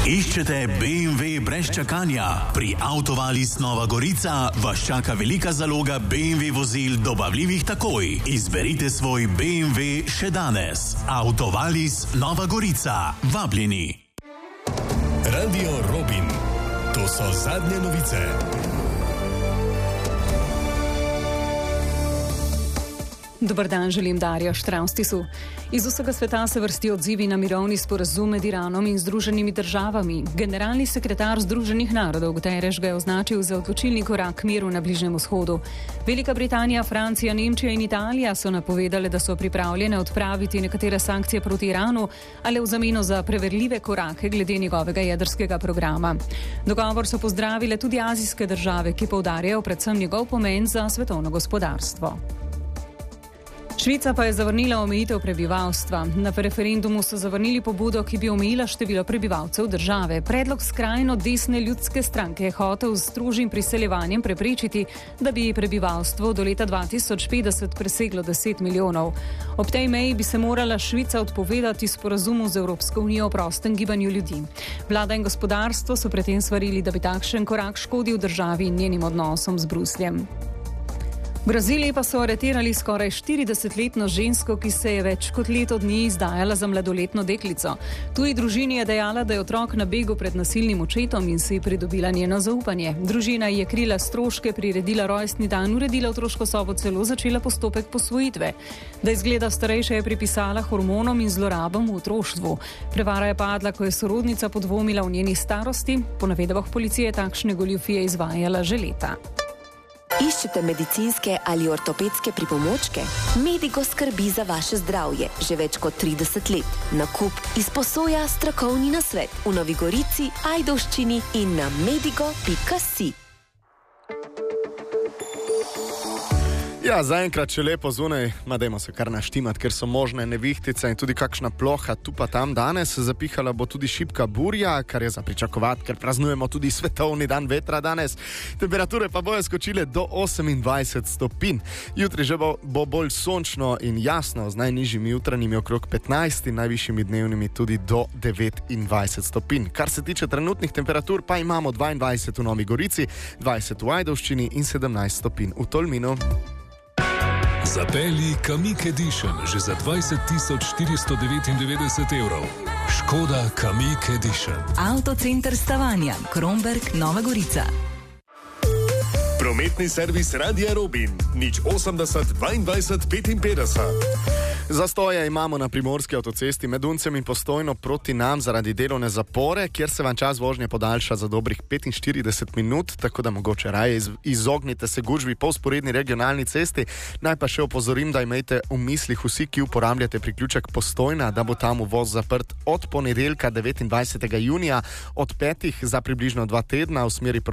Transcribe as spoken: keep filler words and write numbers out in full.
Iščete B M W brez čakanja? Pri Autovalis Nova Gorica vas čaka velika zaloga B M W vozil dobavljivih takoj. Izberite svoj B M W še danes. Autovalis Nova Gorica. Vabljeni. Radio Robin. To so zadnje novice. Dobar dan, želim Darja Štravstisu. Iz vsega sveta se vrstijo odzivi na mirovni sporazum med Iranom in Združenimi državami. Generalni sekretar Združenih narodov Guterres ga je označil za odločilni korak miru na Bližnjem vzhodu. Velika Britanija, Francija, Nemčija in Italija so napovedale, da so pripravljene odpraviti nekatere sankcije proti Iranu, ali v zameno za preverljive korake glede njegovega jedrskega programa. Dogovor so pozdravile tudi azijske države, ki poudarjajo predvsem njegov pomen za svetovno gospodarstvo. Švica pa je zavrnila omejitev prebivalstva. Na referendumu so zavrnili pobudo, ki bi omejila število prebivalcev države. Predlog skrajno desne ljudske stranke je hotel s strožjim priseljevanjem preprečiti, da bi prebivalstvo do leta dva tisoč petdeset preseglo deset milijonov. Ob tej meji bi se morala Švica odpovedati sporazumu z Evropsko unijo o prostem gibanju ljudi. Vlada in gospodarstvo so pred tem svarili, da bi takšen korak škodil državi in njenim odnosom z Brusljem. V Braziliji pa so aretirali skoraj štiridesetletno žensko, ki se je več kot leto dni izdajala za mladoletno deklico. Tuji družini je dejala, da je otrok na begu pred nasilnim očetom in si pridobila njeno zaupanje. Družina je krila stroške, priredila rojstni dan, uredila otroško sobo, celo začela postopek posvojitve. Da izgleda starejša, je pripisala hormonom in zlorabam v otroštvu. Prevara je padla, ko je sorodnica podvomila v njeni starosti. Po navedbah policije je takšne goljufije izvajala že leta. Iščete medicinske ali ortopedske pripomočke? Medigo skrbi za vaše zdravje že več kot trideset let. Nakup, izposoja, strokovni nasvet v Novi Gorici, Ajdovščini in na medigo pika si. Ja, zaenkrat še lepo zunaj, ma dajmo se kar naštimat, ker so možne nevihtice in tudi kakšna ploha tu pa tam danes. Zapihala bo tudi šibka burja, kar je za pričakovati, ker praznujemo tudi svetovni dan vetra danes. Temperature pa bojo skočile do osemindvajset stopinj. Jutri že bo, bo bolj sončno in jasno, z najnižjimi jutranjimi okrog petnajst in najvišjimi dnevnimi tudi do devetindvajset stopinj. Kar se tiče trenutnih temperatur, pa imamo dvaindvajset v Novi Gorici, dvajset v Ajdovščini in sedemnajst stopinj v Tolminu. Zapelji Kamiq Edition že za dvajset tisoč štiristo devetindevetdeset evrov. Škoda Kamiq Edition. Avtocenter Stavanja, Kromberk, Nova Gorica. Prometni servis Radia Robin. Nič osemdeset dvaindvajset petinpetdeset. Zastoje imamo na primorski avtocesti med Uncem in Postojno proti nam zaradi delovne zapore, kjer se vam čas vožnje podaljša za dobrih petinštirideset minut, tako da mogoče raje iz, izognite se gužvi po vzporedni regionalni cesti. Naj pa še opozorim, da imejte v mislih vsi, ki uporabljate priključek Postojna, da bo tam uvoz zaprt od ponedeljka devetindvajsetega junija od petih za približno dva tedna v smeri